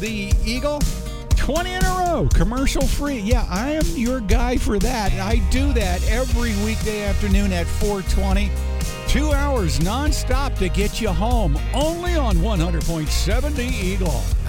The Eagle, 20 in a row, commercial free. Yeah, I am your guy for that. I do that every weekday afternoon at 4:20. 2 hours nonstop to get you home, only on 100.7 The Eagle.